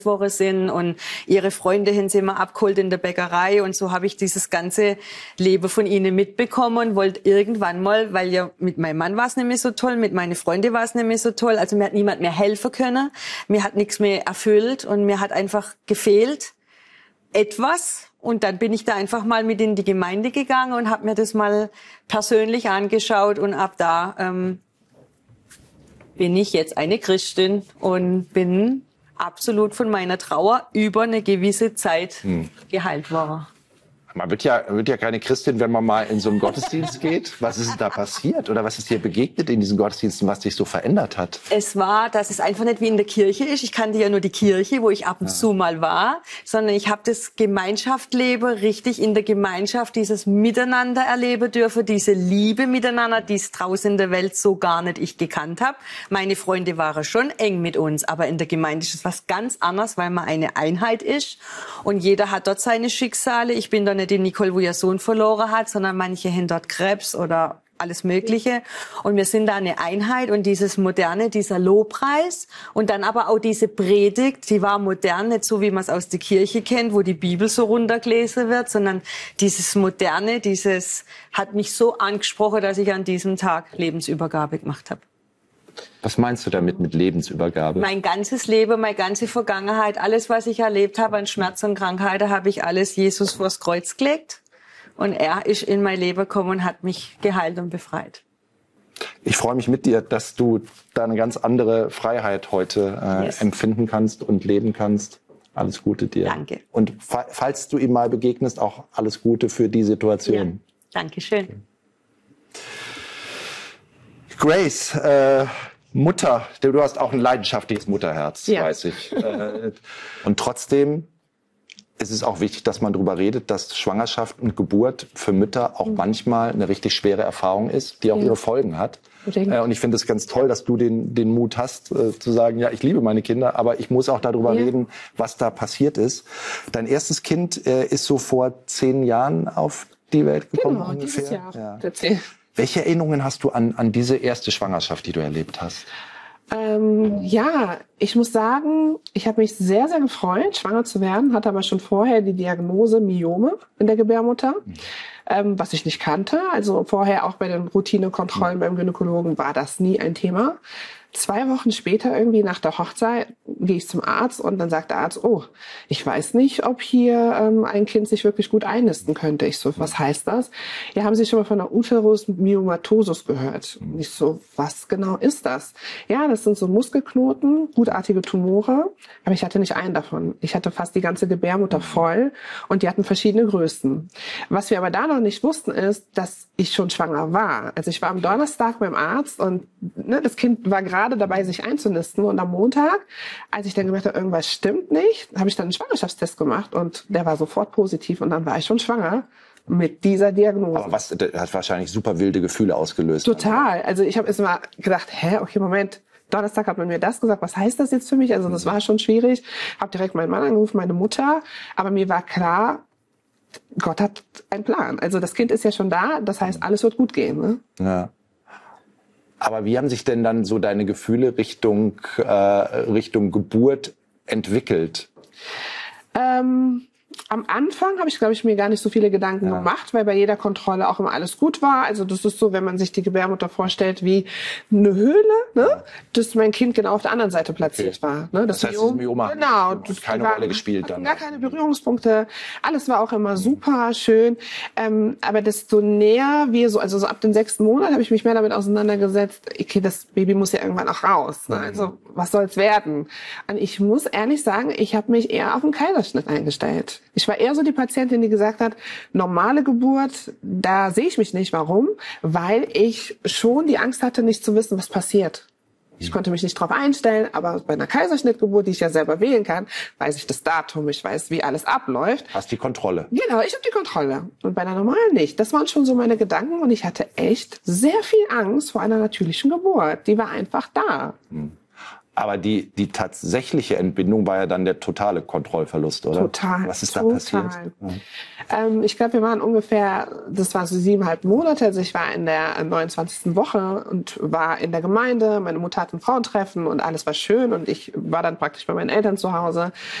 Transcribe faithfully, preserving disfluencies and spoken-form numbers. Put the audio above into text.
Woche sind und ihre Freunde haben sie immer abgeholt in der Bäckerei und so habe ich dieses ganze Leben von ihnen mitbekommen und wollte irgendwann mal, weil ja mit meinem Mann war es nicht mehr so toll, mit meinen Freunden war es nicht mehr so toll, also mir hat niemand mehr helfen können, mir hat nichts mehr erfüllt und mir hat einfach gefehlt etwas und dann bin ich da einfach mal mit in die Gemeinde gegangen und habe mir das mal persönlich angeschaut und ab da ähm, bin ich jetzt eine Christin und bin absolut von meiner Trauer über eine gewisse Zeit hm. geheilt worden. Man wird ja, wird ja keine Christin, wenn man mal in so einen Gottesdienst geht. Was ist denn da passiert? Oder was ist dir begegnet in diesen Gottesdiensten, was dich so verändert hat? Es war, dass es einfach nicht wie in der Kirche ist. Ich kannte ja nur die Kirche, wo ich ab und ja. zu mal war. Sondern ich habe das Gemeinschaftsleben richtig in der Gemeinschaft, dieses Miteinander erleben dürfen, diese Liebe miteinander, die es draußen in der Welt so gar nicht ich gekannt habe. Meine Freunde waren schon eng mit uns, aber in der Gemeinde ist es was ganz anderes, weil man eine Einheit ist. Und jeder hat dort seine Schicksale. Ich bin dann nicht die Nicole, wo ihr Sohn verloren hat, sondern manche haben dort Krebs oder alles Mögliche. Und wir sind da eine Einheit und dieses Moderne, dieser Lobpreis und dann aber auch diese Predigt, die war modern, nicht so wie man es aus der Kirche kennt, wo die Bibel so runtergelesen wird, sondern dieses Moderne, dieses hat mich so angesprochen, dass ich an diesem Tag Lebensübergabe gemacht habe. Was meinst du damit mit Lebensübergabe? Mein ganzes Leben, meine ganze Vergangenheit, alles, was ich erlebt habe an Schmerz und Krankheiten, habe ich alles Jesus vors Kreuz gelegt. Und er ist in mein Leben gekommen und hat mich geheilt und befreit. Ich freue mich mit dir, dass du da eine ganz andere Freiheit heute äh, yes. empfinden kannst und leben kannst. Alles Gute dir. Danke. Und fa- falls du ihm mal begegnest, auch alles Gute für die Situation. Ja. Dankeschön. Okay. Grace, äh, Mutter, du hast auch ein leidenschaftliches Mutterherz, ja. weiß ich. Äh, und trotzdem ist es auch wichtig, dass man darüber redet, dass Schwangerschaft und Geburt für Mütter auch mhm. manchmal eine richtig schwere Erfahrung ist, die auch ja. ihre Folgen hat. Äh, und ich finde es ganz toll, dass du den, den Mut hast, äh, zu sagen, ja, ich liebe meine Kinder, aber ich muss auch darüber ja. reden, was da passiert ist. Dein erstes Kind äh, ist so vor zehn Jahren auf die Welt gekommen genau, ungefähr. Dieses Jahr. Ja. Welche Erinnerungen hast du an, an diese erste Schwangerschaft, die du erlebt hast? Ähm, ja, ich muss sagen, ich habe mich sehr, sehr gefreut, schwanger zu werden, hatte aber schon vorher die Diagnose Myome in der Gebärmutter, mhm. ähm, was ich nicht kannte. Also vorher auch bei den Routinekontrollen mhm. beim Gynäkologen war das nie ein Thema. Zwei Wochen später, irgendwie nach der Hochzeit, gehe ich zum Arzt und dann sagt der Arzt, oh, ich weiß nicht, ob hier ähm, ein Kind sich wirklich gut einnisten könnte. Ich so, was heißt das? Ja, haben Sie schon mal von der Uterus myomatosus gehört? Und ich so, was genau ist das? Ja, das sind so Muskelknoten, gutartige Tumore, aber ich hatte nicht einen davon. Ich hatte fast die ganze Gebärmutter voll und die hatten verschiedene Größen. Was wir aber da noch nicht wussten, ist, dass ich schon schwanger war. Also ich war am Donnerstag beim Arzt und ne, das Kind war gerade gerade dabei, sich einzunisten. Und am Montag, als ich dann gemerkt habe, irgendwas stimmt nicht, habe ich dann einen Schwangerschaftstest gemacht und der war sofort positiv und dann war ich schon schwanger mit dieser Diagnose. Aber was, das hat wahrscheinlich super wilde Gefühle ausgelöst. Total. Also ich habe erst mal gedacht, hä, okay, Moment, Donnerstag hat man mir das gesagt, was heißt das jetzt für mich? Also das war schon schwierig. Habe direkt meinen Mann angerufen, meine Mutter, aber mir war klar, Gott hat einen Plan. Also das Kind ist ja schon da, das heißt, alles wird gut gehen. Ne? Ja. Aber wie haben sich denn dann so deine Gefühle Richtung, äh, Richtung Geburt entwickelt? Ähm, am Anfang habe ich, glaube ich, mir gar nicht so viele Gedanken ja. gemacht, weil bei jeder Kontrolle auch immer alles gut war. Also das ist so, wenn man sich die Gebärmutter vorstellt wie eine Höhle, ne? Ja. dass mein Kind genau auf der anderen Seite platziert okay. war. Ne? Das, das heißt, Myom, das Myoma genau, hat das keine war, Rolle gespielt dann. Gar keine Berührungspunkte. Alles war auch immer super schön. Ähm, aber desto näher wir so, also so ab dem sechsten Monat habe ich mich mehr damit auseinandergesetzt, okay, das Baby muss ja irgendwann auch raus. Ne? Also was soll's werden? Und ich muss ehrlich sagen, ich habe mich eher auf einen Kaiserschnitt eingestellt. Ich war eher so die Patientin, die gesagt hat, normale Geburt, da sehe ich mich nicht. Warum? Weil ich schon die Angst hatte, nicht zu wissen, was passiert. Ich konnte mich nicht darauf einstellen, aber bei einer Kaiserschnittgeburt, die ich ja selber wählen kann, weiß ich das Datum, ich weiß, wie alles abläuft. Hast die Kontrolle. Genau, ich habe die Kontrolle. Und bei einer normalen nicht. Das waren schon so meine Gedanken und ich hatte echt sehr viel Angst vor einer natürlichen Geburt. Die war einfach da. Hm. Aber die, die tatsächliche Entbindung war ja dann der totale Kontrollverlust, oder? Total. Was ist total. da passiert? Ja. Ähm, ich glaube, wir waren ungefähr, das war so siebeneinhalb Monate. Also ich war in der neunundzwanzigsten Woche und war in der Gemeinde. Meine Mutter hatte ein Frauentreffen und alles war schön. Und ich war dann praktisch bei meinen Eltern zu Hause.